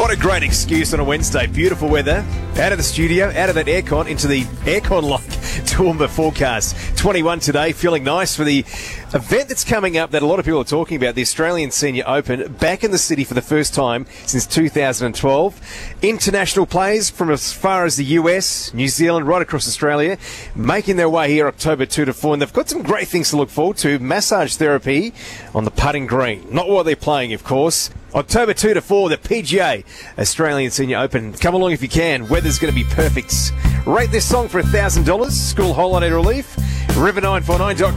What a great excuse on a Wednesday. Beautiful weather. Out of the studio, out of that aircon, into the aircon-like Toowoomba forecast. 21 today, feeling nice for the event that's coming up that a lot of people are talking about, the Australian Senior Open, back in the city for the first time since 2012. International players from as far as the US, New Zealand, right across Australia, making their way here October 2 to 4. And they've got some great things to look forward to. Massage therapy on the putting green. Not while they're playing, of course. October 2 to 4, the PGA Australian Senior Open. Come along if you can. Weather's going to be perfect. Rate this song for $1,000. School holiday relief. River949.com.